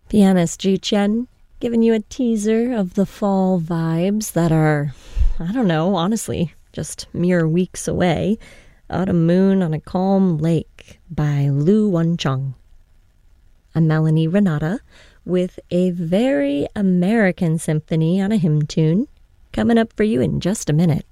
Pianist Ji Chen, giving you a teaser of the fall vibes that are, I don't know, honestly, just mere weeks away. Autumn Moon on a Calm Lake by Lu Wencheng. I'm Melanie Renata with a very American symphony on a hymn tune coming up for you in just a minute.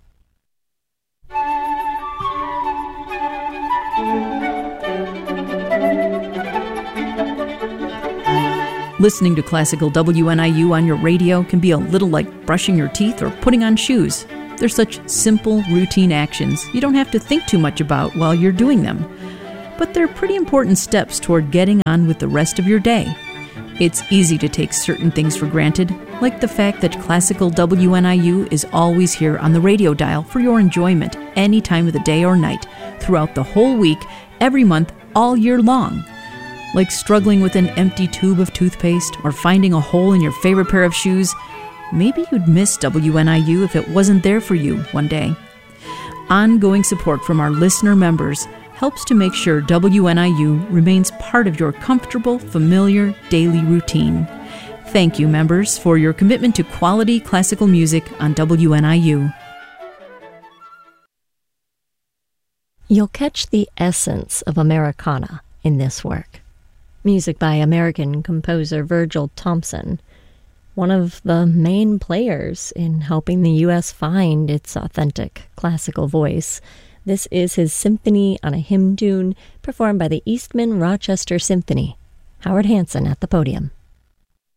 Listening to classical WNIU on your radio can be a little like brushing your teeth or putting on shoes. They're such simple, routine actions you don't have to think too much about while you're doing them. But they're pretty important steps toward getting on with the rest of your day. It's easy to take certain things for granted, like the fact that classical WNIU is always here on the radio dial for your enjoyment any time of the day or night, throughout the whole week, every month, all year long. Like struggling with an empty tube of toothpaste or finding a hole in your favorite pair of shoes, maybe you'd miss WNIU if it wasn't there for you one day. Ongoing support from our listener members helps to make sure WNIU remains part of your comfortable, familiar daily routine. Thank you, members, for your commitment to quality classical music on WNIU. You'll catch the essence of Americana in this work. Music by American composer Virgil Thompson, one of the main players in helping the U.S. find its authentic classical voice. This is his symphony on a hymn tune performed by the Eastman Rochester Symphony. Howard Hanson at the podium.